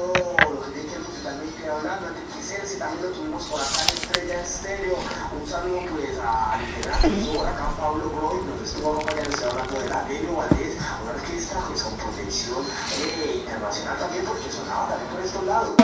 todo lo que tiene que ver musicalmente hablando. Enrique Celsi también lo tuvimos por acá en Estrella Estéreo. Un saludo pues al integrante que estuvo por acá, Pablo Groy, nos estuvo acompañando, estoy hablando de la Delio Valdés, una orquesta pues con proyección internacional también, porque sonaba también por estos lados.